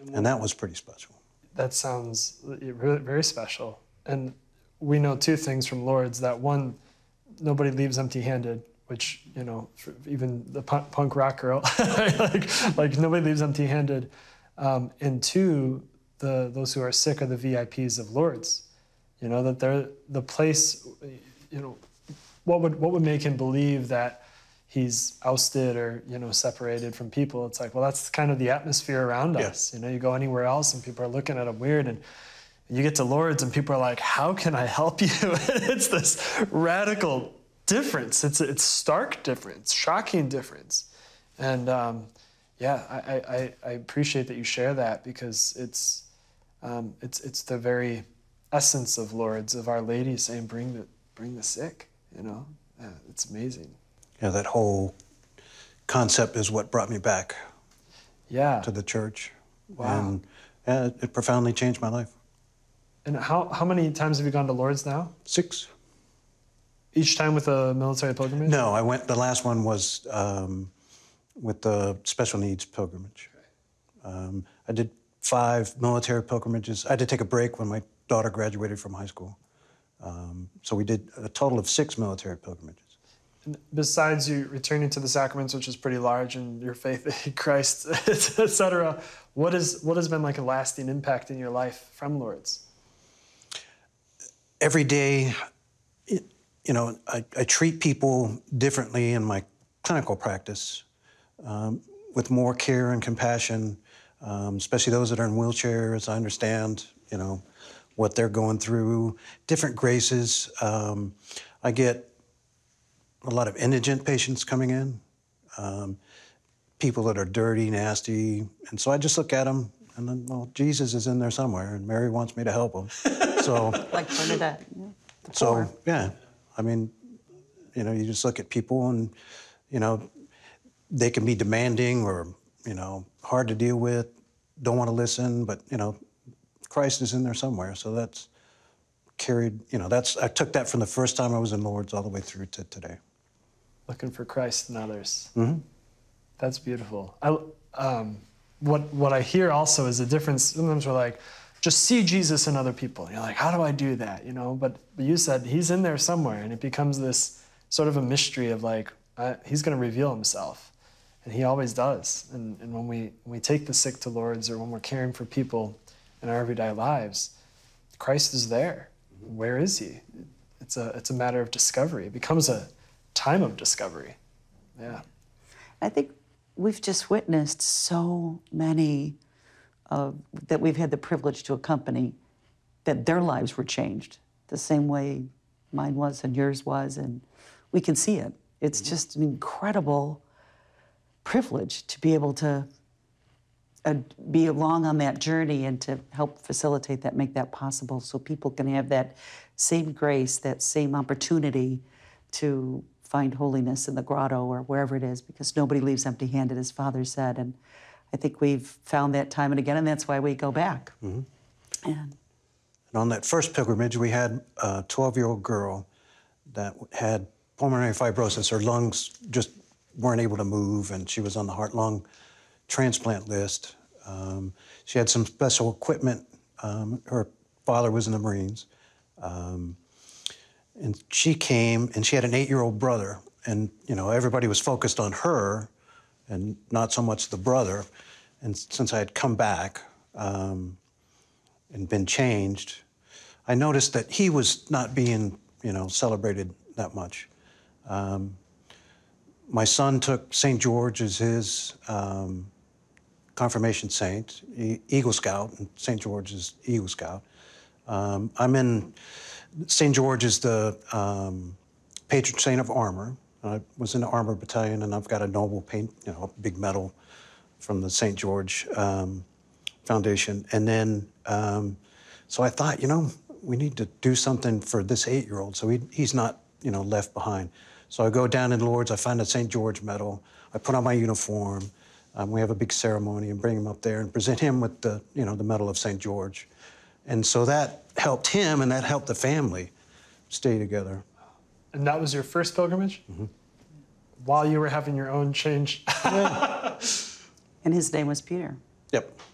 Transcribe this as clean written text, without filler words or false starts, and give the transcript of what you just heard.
And that was pretty special. That sounds very special. And we know two things from Lourdes. That one, nobody leaves empty-handed, which, you know, even the punk rock girl, like nobody leaves empty-handed. And two, those who are sick are the VIPs of Lourdes. You know, that they're the place, you know, what would make him believe that he's ousted or, you know, separated from people? It's like, well, that's kind of the atmosphere around us. You know, you go anywhere else and people are looking at him weird, and you get to Lourdes and people are like, how can I help you? It's this radical difference. It's stark difference, shocking difference. And yeah, I appreciate that you share that, because it's the very essence of Lourdes, of Our Lady saying, bring the sick, you know? It's amazing. Yeah, that whole concept is what brought me back to the church. Wow. And it profoundly changed my life. And how many times have you gone to Lourdes now? 6. Each time with a military pilgrimage? No, the last one was with the special needs pilgrimage. I did 5 military pilgrimages. I had to take a break when my daughter graduated from high school. So we did a total of 6 military pilgrimages. And besides you returning to the sacraments, which is pretty large, and your faith in Christ, etc., what has been like a lasting impact in your life from Lourdes? Every day, you know, I treat people differently in my clinical practice, with more care and compassion, especially those that are in wheelchairs. I understand, you know, what they're going through, different graces. I get a lot of indigent patients coming in, people that are dirty, nasty, and so I just look at them and then, well, Jesus is in there somewhere, and Mary wants me to help him. So, like Bernadette. So, yeah, I mean, you know, you just look at people and, you know, they can be demanding or, you know, hard to deal with, don't want to listen, but, you know, Christ is in there somewhere. So that's carried, you know, I took that from the first time I was in Lourdes all the way through to today. Looking for Christ in others. Mm-hmm. That's beautiful. What I hear also is a difference. Sometimes we're like, just see Jesus in other people. And you're like, how do I do that? You know, but you said he's in there somewhere, and it becomes this sort of a mystery of like, he's going to reveal himself, and he always does. And when we take the sick to Lourdes, or when we're caring for people in our everyday lives, Christ is there. Where is he? It's a matter of discovery. It becomes a time of discovery. Yeah. I think we've just witnessed so many that we've had the privilege to accompany, that their lives were changed the same way mine was and yours was, and we can see it. It's just an incredible privilege to be able to be along on that journey and to help facilitate that, make that possible, so people can have that same grace, that same opportunity to find holiness in the grotto or wherever it is, because nobody leaves empty-handed, as Father said. And I think we've found that time and again, and that's why we go back. Mm-hmm. And on that first pilgrimage, we had a 12-year-old girl that had pulmonary fibrosis. Her lungs just weren't able to move, and she was on the heart-lung transplant list. She had some special equipment. Her father was in the Marines. And she came, and she had an 8-year-old brother. And, you know, everybody was focused on her and not so much the brother. And since I had come back and been changed, I noticed that he was not being, you know, celebrated that much. My son took St. George as his confirmation saint, Eagle Scout, and St. George is Eagle Scout. I'm in, St. George is the patron saint of armor. I was in the armor battalion, and I've got a noble paint, you know, big medal from the St. George Foundation. And then, so I thought, you know, we need to do something for this 8-year-old so he's not, you know, left behind. So I go down in Lourdes, I find a St. George medal, I put on my uniform, we have a big ceremony and bring him up there and present him with the, you know, the Medal of St. George. And so that helped him, and that helped the family stay together. And that was your first pilgrimage? Mm-hmm. While you were having your own change? and his name was Peter. Yep.